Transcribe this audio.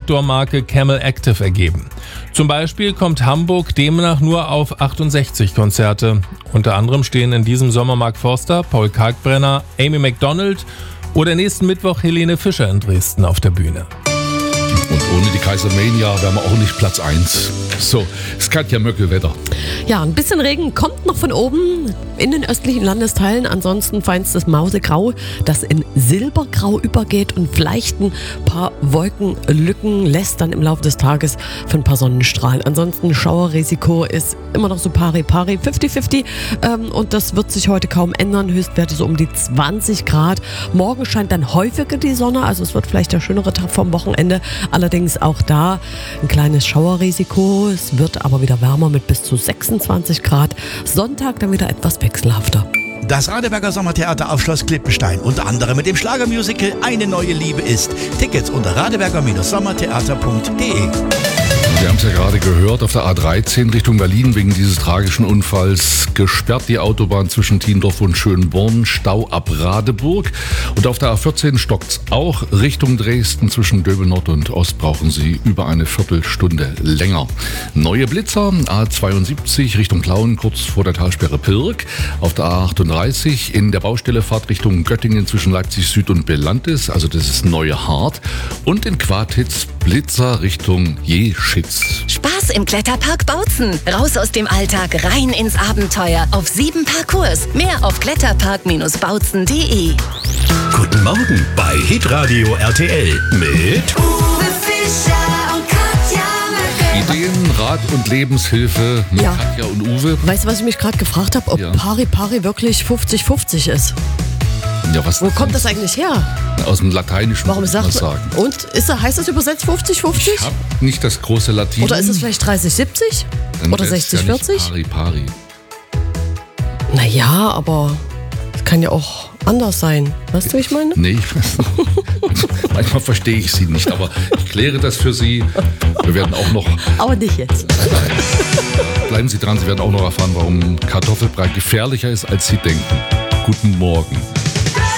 Outdoor-Marke Camel Active ergeben. Zum Beispiel kommt Hamburg demnach nur auf 68 Konzerte. Unter anderem stehen in diesem Sommer Mark Forster, Paul Kalkbrenner, Amy Macdonald oder nächsten Mittwoch Helene Fischer in Dresden auf der Bühne. Und ohne die Kaisermania wären wir auch nicht Platz 1. So, es ist Katja Möckelwetter. Ja, ein bisschen Regen kommt noch von oben in den östlichen Landesteilen. Ansonsten feinstes Mausegrau, das in Silbergrau übergeht und vielleicht ein paar Wolkenlücken lässt dann im Laufe des Tages für ein paar Sonnenstrahlen. Ansonsten Schauerrisiko ist immer noch so pari, 50-50. Und das wird sich heute kaum ändern. Höchstwerte so um die 20 Grad. Morgen scheint dann häufiger die Sonne. Also es wird vielleicht der schönere Tag vom Wochenende. Allerdings auch da ein kleines Schauerrisiko. Es wird aber wieder wärmer mit bis zu 26 Grad. Sonntag dann wieder etwas wechselhafter. Das Radeberger Sommertheater auf Schloss Klippenstein, unter anderem mit dem Schlagermusical Eine neue Liebe ist. Tickets unter radeberger-sommertheater.de. Wir haben es ja gerade gehört, auf der A13 Richtung Berlin wegen dieses tragischen Unfalls gesperrt die Autobahn zwischen Tiendorf und Schönborn, Stau ab Radeburg. Und auf der A14 stockt's auch Richtung Dresden. Zwischen Döbel Nord und Ost brauchen Sie über eine Viertelstunde länger. Neue Blitzer, A72 Richtung Plauen, kurz vor der Talsperre Pirk. Auf der A38 in der Baustelle Fahrt Richtung Göttingen zwischen Leipzig Süd und Belantes, also das ist Neue Hart. Und in Quatitz Blitzer Richtung Jeschitz. Spaß im Kletterpark Bautzen. Raus aus dem Alltag, rein ins Abenteuer. Auf 7 Parcours. Mehr auf kletterpark-bautzen.de. Guten Morgen bei Hitradio RTL mit Uwe Fischer und Katja Möckelwetter. Ideen, Rat und Lebenshilfe mit Ja. Katja und Uwe. Weißt du, was ich mich gerade gefragt habe? Ob Ja. Pari Pari wirklich 50-50 ist? Ja, was Wo kommt das eigentlich her? Aus dem Lateinischen, Warum würde ich mal sagt sagen. Und heißt das übersetzt 50-50? Ich habe nicht das große Latinum. Oder ist es vielleicht 30-70? Dann Oder wär's ja 60-40? nicht Pari Pari. Naja, aber es kann ja auch anders sein. Weißt du, wie ich meine? Nee, ich weiß nicht. Manchmal verstehe ich sie nicht, aber ich kläre das für Sie. Wir werden auch noch, Aber nicht jetzt. bleiben Sie dran, Sie werden auch noch erfahren, warum Kartoffelbrei gefährlicher ist, als Sie denken. Guten Morgen.